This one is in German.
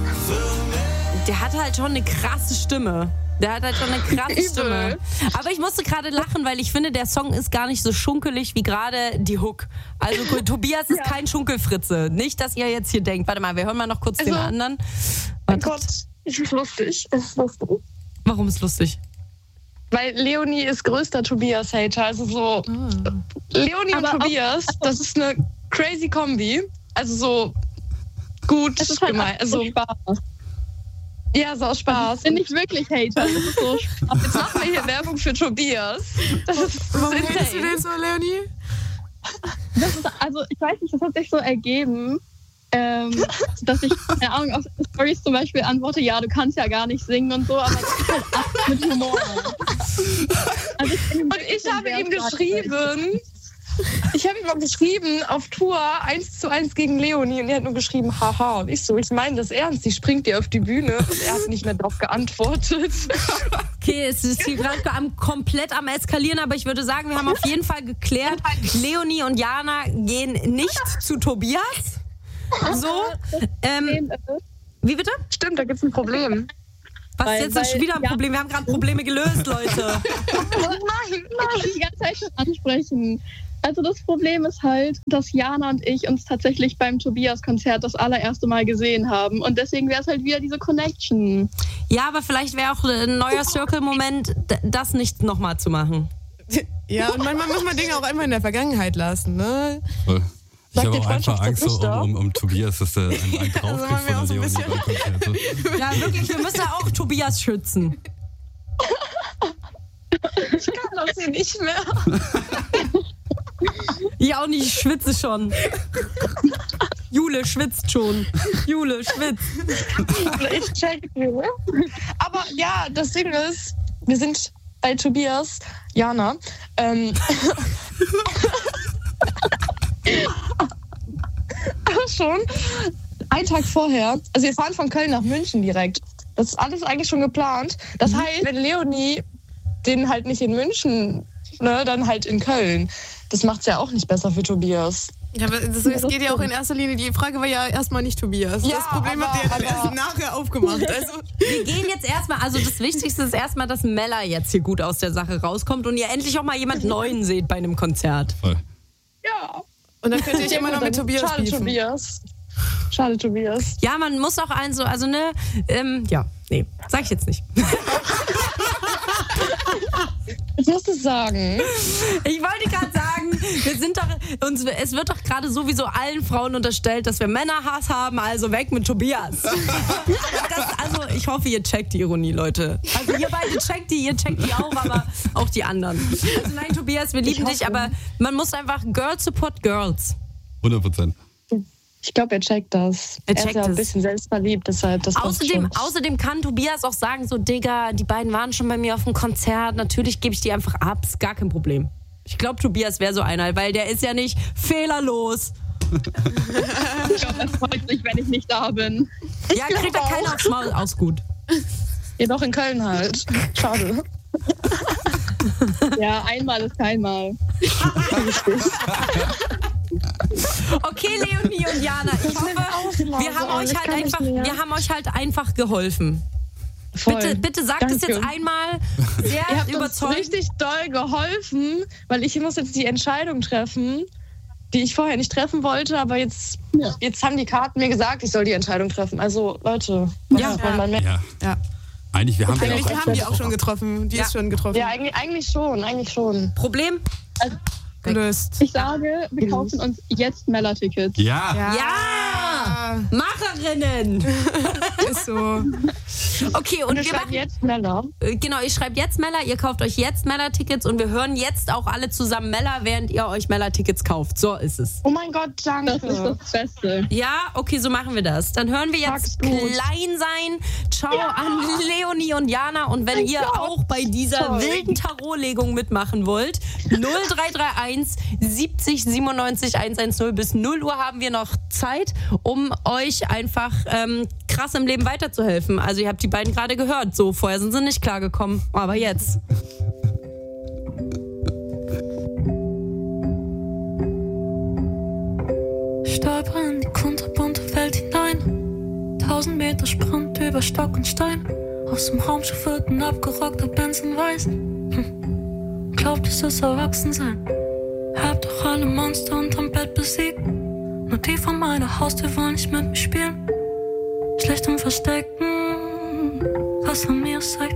Der hat halt schon eine krasse Stimme. Stimme. Aber ich musste gerade lachen, weil ich finde, der Song ist gar nicht so schunkelig wie gerade die Hook. Also Tobias ist kein Schunkelfritze. Nicht, dass ihr jetzt hier denkt. Warte mal, wir hören mal noch kurz den anderen. Mein Gott, es ist lustig. Warum ist lustig? Weil Leonie ist größter Tobias-Hater. Also so Leonie und Tobias, das ist eine crazy Kombi. Also so gut gemeint. Also Spaß. Ja, so aus Spaß. Bin ich wirklich Hater. Das ist so Spaß. Jetzt machen wir hier Werbung für Tobias. Warum hatest du den so, Leonie? Also ich weiß nicht, das hat sich so ergeben, dass ich, keine Ahnung, auf Storys zum Beispiel antworte, ja, du kannst ja gar nicht singen und so, aber das ist halt alles mit Humor. Also ich habe ihm geschrieben, auf Tour 1:1 gegen Leonie und er hat nur geschrieben, haha. Und ich meine das ernst, die springt dir auf die Bühne und er hat nicht mehr darauf geantwortet. Okay, es ist hier gerade komplett am Eskalieren, aber ich würde sagen, wir haben auf jeden Fall geklärt, Leonie und Jana gehen nicht zu Tobias. So, wie bitte? Stimmt, da gibt es ein Problem. Was ist jetzt schon wieder ein Problem? Wir haben gerade Probleme gelöst, Leute. Nein. Ich will die ganze Zeit schon ansprechen. Also das Problem ist halt, dass Jana und ich uns tatsächlich beim Tobias-Konzert das allererste Mal gesehen haben. Und deswegen wäre es halt wieder diese Connection. Ja, aber vielleicht wäre auch ein neuer Circle-Moment, das nicht nochmal zu machen. Ja, und manchmal muss man Dinge auch einmal in der Vergangenheit lassen, ne? Ich habe auch einfach Angst um Tobias, dass der einen draufkriegt von der Leonie beim Konzert. Ja, wirklich, wir müssen auch Tobias schützen. Ich kann das hier nicht mehr. Ich auch nicht, ich schwitze schon. Jule schwitzt schon. Jule schwitzt. Ich check. Aber ja, das Ding ist, wir sind bei Tobias, Jana. Schon einen Tag vorher. Also wir fahren von Köln nach München direkt. Das ist alles eigentlich schon geplant. Das heißt, wenn Leonie den halt nicht in München, ne, dann halt in Köln. Das macht's ja auch nicht besser für Tobias. Ja, aber es geht ja auch in erster Linie, die Frage war ja erstmal nicht Tobias. Ja, das Problem habt ihr ja dann erst nachher aufgemacht. Also. Wir gehen jetzt erstmal, also das Wichtigste ist erstmal, dass Mella jetzt hier gut aus der Sache rauskommt und ihr endlich auch mal jemand Neuen seht bei einem Konzert. Voll. Ja. Und dann könnt ihr euch immer noch mit Tobias beefen. Schade, Tobias. Ja, man muss auch einen so, also ne, nee, sag ich jetzt nicht. Ich muss es sagen. Ich wollte gerade sagen, es wird doch gerade sowieso allen Frauen unterstellt, dass wir Männerhass haben, also weg mit Tobias. Also ich hoffe, ihr checkt die Ironie, Leute. Also ihr beide checkt die auch, aber auch die anderen. Also nein, Tobias, wir lieben dich, aber man muss einfach Girls support Girls. 100%. Ich glaube, er checkt das. Er ist ja ein bisschen selbstverliebt, deshalb das Außerdem kann Tobias auch sagen, so Digga, die beiden waren schon bei mir auf dem Konzert, natürlich gebe ich die einfach ab, ist gar kein Problem. Ich glaube, Tobias wäre so einer, weil der ist ja nicht fehlerlos. Ich glaube, er freut sich, wenn ich nicht da bin. Ja, kriegt er keiner aufs Maul, aus gut. Ja, doch in Köln halt. Schade. Ja, einmal ist kein Mal. Okay, Leonie und Jana, ich hoffe, wir haben euch halt einfach geholfen. Bitte sagt es jetzt einmal sehr Ihr habt überzeugend. uns richtig doll geholfen, weil ich muss jetzt die Entscheidung treffen, die ich vorher nicht treffen wollte, aber jetzt haben die Karten mir gesagt, ich soll die Entscheidung treffen. Also Leute, ja. Eigentlich, wir haben die auch schon getroffen. Die ist schon getroffen. Ja, eigentlich schon. Problem? Also, gelöst. Ich sage, wir kaufen uns jetzt Mella-Tickets. Ja! Macherinnen! Ist so. Okay, und wir schreiben jetzt Mella. Genau, ich schreibe jetzt Mella, ihr kauft euch jetzt Mella-Tickets und wir hören jetzt auch alle zusammen Mella, während ihr euch Mella-Tickets kauft. So ist es. Oh mein Gott, danke. Das ist das Beste. Ja, okay, so machen wir das. Dann hören wir jetzt Klein sein. Ciao an Leonie und Jana. Und wenn ihr auch bei dieser wilden Tarotlegung mitmachen wollt, 0331 70 97 110 bis 0 Uhr haben wir noch Zeit, um euch einfach krass im Leben weiterzuhelfen. Also ihr habt die beiden gerade gehört. So, vorher sind sie nicht klargekommen. Aber jetzt. Stolper in die kunterbunte Welt hinein. 1000 Meter Sprint über Stock und Stein. Aus dem Raumschiff wird ein abgerockter Benzenweiß. Glaubt, es ist Erwachsensein. Hab doch alle Monster unterm Bett besiegt. Nur die vor meiner Haustür wollen nicht mit mir spielen. Schlecht im Verstecken, was an mir sagt.